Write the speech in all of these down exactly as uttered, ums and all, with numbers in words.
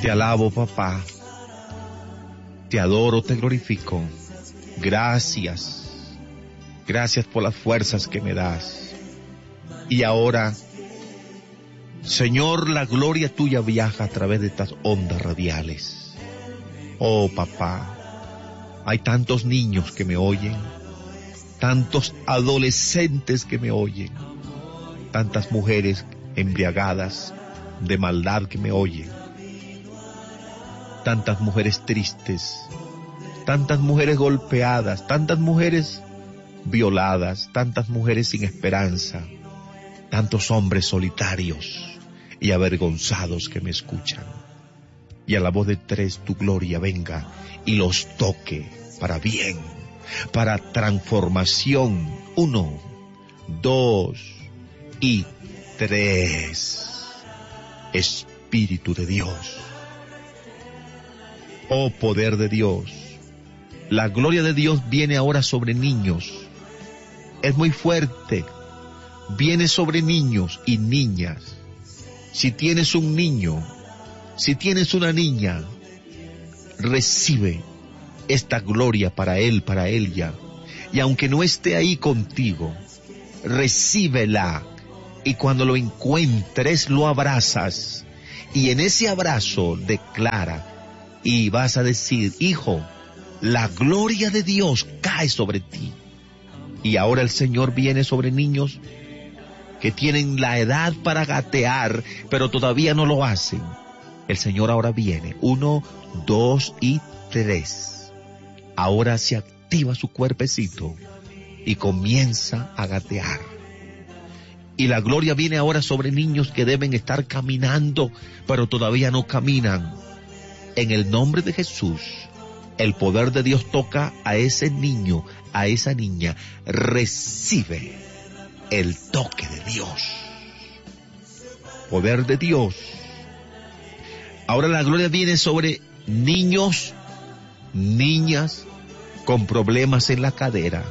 Te alabo, papá. Te adoro, te glorifico. Gracias. Gracias por las fuerzas que me das. Y ahora, Señor, la gloria tuya viaja a través de estas ondas radiales. Oh, papá, hay tantos niños que me oyen, tantos adolescentes que me oyen, tantas mujeres embriagadas de maldad que me oyen, tantas mujeres tristes, tantas mujeres golpeadas, tantas mujeres violadas, tantas mujeres sin esperanza, tantos hombres solitarios y avergonzados que me escuchan. Y a la voz de tres tu gloria venga y los toque para bien, para transformación. Uno, dos y tres. Espíritu de Dios. Oh poder de Dios. La gloria de Dios viene ahora sobre niños. Es muy fuerte. Viene sobre niños y niñas. Si tienes un niño, si tienes una niña, recibe esta gloria para él, para ella. Y aunque no esté ahí contigo, recíbela. Y cuando lo encuentres, lo abrazas. Y en ese abrazo declara y vas a decir: hijo, la gloria de Dios cae sobre ti. Y ahora el Señor viene sobre niños que tienen la edad para gatear, pero todavía no lo hacen. El Señor ahora viene. Uno, dos y tres. Ahora se activa su cuerpecito y comienza a gatear. Y la gloria viene ahora sobre niños que deben estar caminando, pero todavía no caminan. En el nombre de Jesús, el poder de Dios toca a ese niño, a esa niña. Recibe el toque de Dios. Poder de Dios. Ahora la gloria viene sobre niños, niñas con problemas en la cadera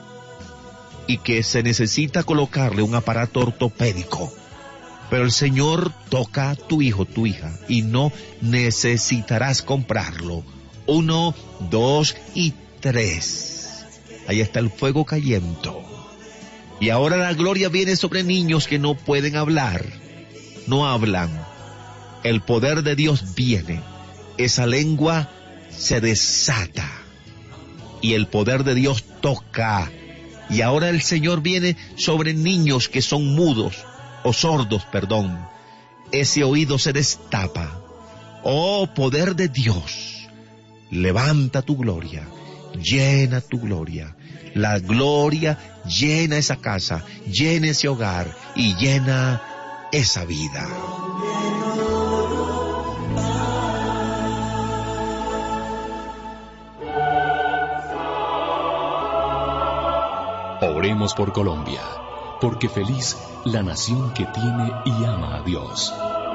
y que se necesita colocarle un aparato ortopédico. Pero el Señor toca a tu hijo, tu hija, y no necesitarás comprarlo. Uno, dos y tres. Ahí está el fuego cayendo. Y ahora la gloria viene sobre niños que no pueden hablar, no hablan. El poder de Dios viene. Esa lengua se desata. Y el poder de Dios toca. Y ahora el Señor viene sobre niños que son mudos, o sordos, perdón. Ese oído se destapa. Oh, poder de Dios, levanta tu gloria, llena tu gloria. La gloria llena esa casa, llena ese hogar y llena esa vida. Oremos por Colombia, porque feliz la nación que tiene y ama a Dios.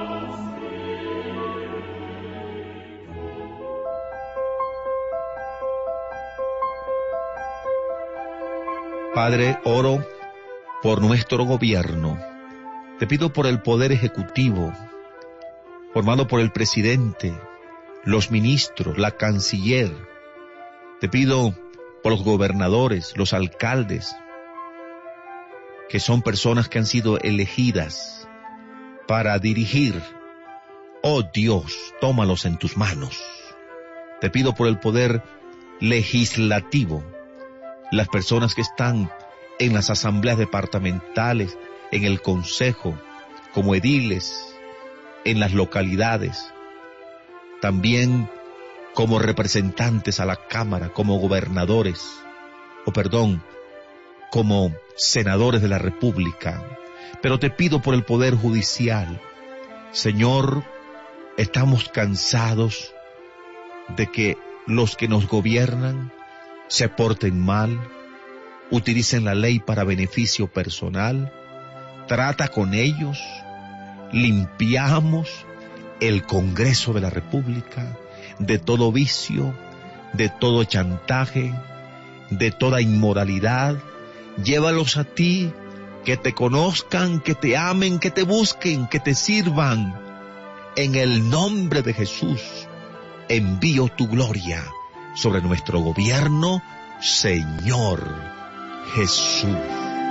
Padre, oro por nuestro gobierno. Te pido por el poder ejecutivo, formado por el presidente, los ministros, la canciller. Te pido por los gobernadores, los alcaldes, que son personas que han sido elegidas para dirigir. Oh Dios, tómalos en tus manos. Te pido por el poder legislativo, las personas que están en las asambleas departamentales, en el consejo, como ediles, en las localidades, también como representantes a la Cámara, como gobernadores, o perdón, como senadores de la República. Pero te pido por el poder judicial. Señor, estamos cansados de que los que nos gobiernan se porten mal, utilicen la ley para beneficio personal. Trata con ellos. Limpiamos el Congreso de la República de todo vicio, de todo chantaje, de toda inmoralidad. Llévalos a ti, que te conozcan, que te amen, que te busquen, que te sirvan. En el nombre de Jesús, envío tu gloria sobre nuestro gobierno, Señor Jesús.